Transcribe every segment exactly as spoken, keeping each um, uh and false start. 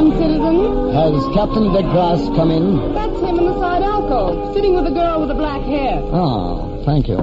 evening, citizen. Has Captain de Grasse come in? That's him in the side alcove, sitting with the girl with the black hair. Oh, thank you.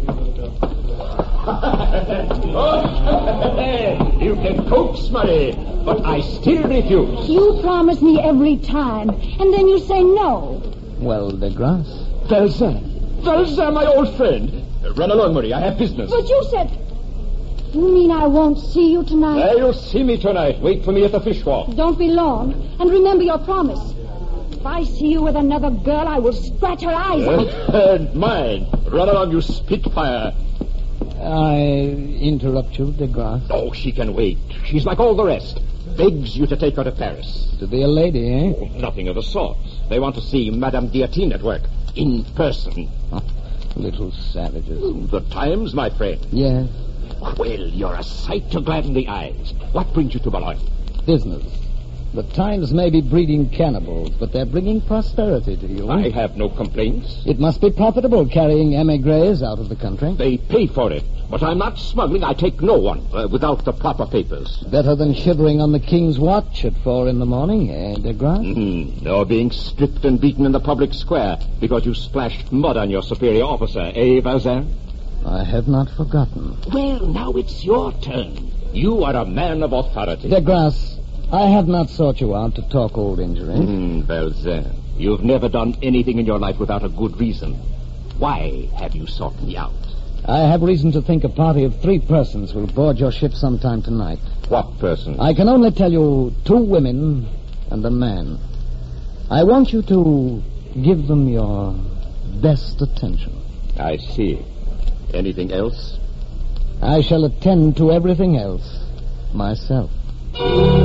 You can coax, Murray, but I still refuse. You promise me every time, and then you say no. Well, de Grasse. Valzin. Valzin, my old friend. Run along, Murray. I have business. But you said... You mean I won't see you tonight? Uh, you'll see me tonight. Wait for me at the fish walk. Don't be long. And remember your promise. If I see you with another girl, I will scratch her eyes out. And mine. Run along, you spitfire. I interrupt you, de Grasse. Oh, she can wait. She's like all the rest. Begs you to take her to Paris. To be a lady, eh? Oh, nothing of the sort. They want to see Madame Guillotine at work. In person. Oh, little savages. The Times, my friend. Yes. Well, you're a sight to gladden the eyes. What brings you to Boulogne? Business. The Times may be breeding cannibals, but they're bringing prosperity to you. I have no complaints. It must be profitable carrying emigres out of the country. They pay for it. But I'm not smuggling. I take no one uh, without the proper papers. Better than shivering on the King's watch at four in the morning, eh, de Grasse? Mm-hmm. Or being stripped and beaten in the public square because you splashed mud on your superior officer, eh, Valzin? I have not forgotten. Well, now it's your turn. You are a man of authority. De Grasse, I have not sought you out to talk old injury. Mm, Valzin, you've never done anything in your life without a good reason. Why have you sought me out? I have reason to think a party of three persons will board your ship sometime tonight. What persons? I can only tell you two women and a man. I want you to give them your best attention. I see. Anything else? I shall attend to everything else myself.